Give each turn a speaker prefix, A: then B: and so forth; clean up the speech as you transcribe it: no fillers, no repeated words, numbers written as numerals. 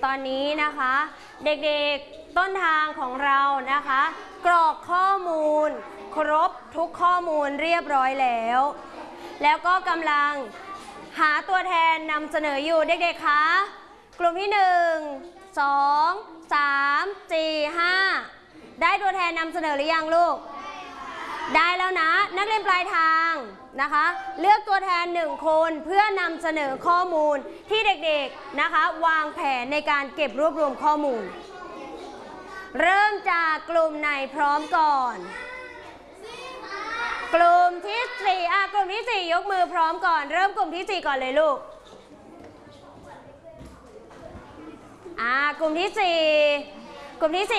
A: ตอนนี้นะคะเด็กๆต้นทางของเรานะคะกรอกข้อมูลครบทุกข้อมูลเรียบร้อยแล้วก็กำลังหาตัวแทนนำเสนออยู่เด็กๆคะกลุ่มที่1 2 3 4 5ได้ตัวแทนนำเสนอหรือยังลูกได้แล้วนะนักเรียนปลายทางนะคะเลือกตัวแทน1คนเพื่อนำเสนอข้อมูลที่เด็กๆนะคะวางแผนในการเก็บรวบรวมข้อมูลเริ่มจากกลุ่มไหนพร้อมก่อนกลุ่มที่4กลุ่มที่4ยกมือพร้อมก่อนเริ่มกลุ่มที่4ก่อนเลยลูกกลุ่มที่4